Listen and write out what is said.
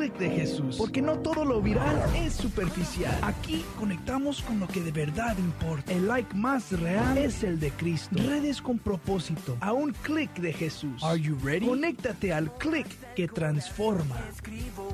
clic de Jesús, porque no todo lo viral es superficial. Aquí conectamos con lo que de verdad importa. El like más real es el de Cristo. Redes con propósito, a un clic de Jesús. Are you ready? Conéctate al clic que transforma.